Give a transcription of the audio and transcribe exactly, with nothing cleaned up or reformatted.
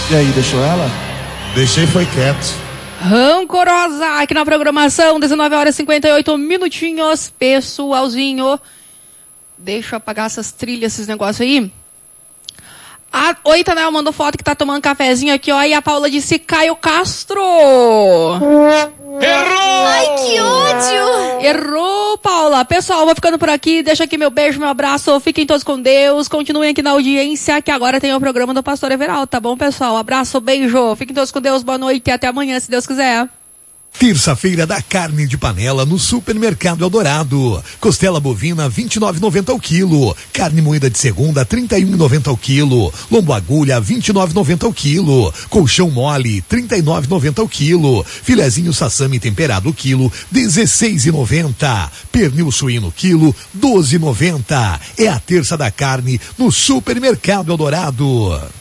E aí, deixou ela? Deixei, foi quieto. Rancorosa, aqui na programação, dezenove horas e cinquenta e oito minutinhos, pessoalzinho. Deixa eu apagar essas trilhas, esses negócios aí. A Oitanel mandou foto que tá tomando cafezinho aqui, ó. E a Paula disse Caio Castro. Errou! Ai, que ódio! Errou, Paula. Pessoal, vou ficando por aqui. Deixa aqui meu beijo, meu abraço. Fiquem todos com Deus. Continuem aqui na audiência, que agora tem o programa do Pastor Everaldo, tá bom, pessoal? Abraço, beijo. Fiquem todos com Deus. Boa noite e até amanhã, se Deus quiser. Terça-feira da carne de panela no Supermercado Eldorado. Costela bovina vinte e nove reais e noventa centavos ao quilo. Carne moída de segunda trinta e um reais e noventa centavos ao quilo. Lombo agulha vinte e nove reais e noventa centavos ao quilo. Colchão mole trinta e nove reais e noventa centavos ao quilo. Filezinho sassami temperado quilo dezesseis reais e noventa centavos. Pernil suíno quilo doze reais e noventa centavos. É a terça da carne no Supermercado Eldorado.